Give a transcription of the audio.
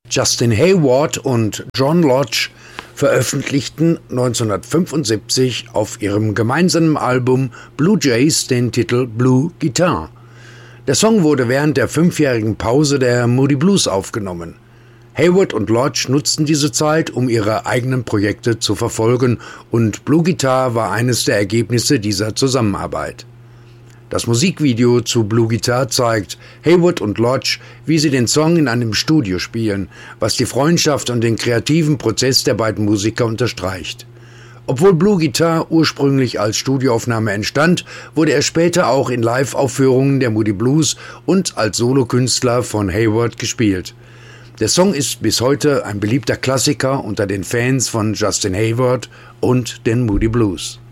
Justin Hayward und John Lodge veröffentlichten 1975 auf ihrem gemeinsamen Album Blue Jays den Titel Blue Guitar. Der Song wurde während der 5-jährigen Pause der Moody Blues aufgenommen. Hayward und Lodge nutzten diese Zeit, um ihre eigenen Projekte zu verfolgen, und Blue Guitar war eines der Ergebnisse dieser Zusammenarbeit. Das Musikvideo zu Blue Guitar zeigt Hayward und Lodge, wie sie den Song in einem Studio spielen, was die Freundschaft und den kreativen Prozess der beiden Musiker unterstreicht. Obwohl Blue Guitar ursprünglich als Studioaufnahme entstand, wurde er später auch in Live-Aufführungen der Moody Blues und als Solokünstler von Hayward gespielt. Der Song ist bis heute ein beliebter Klassiker unter den Fans von Justin Hayward und den Moody Blues.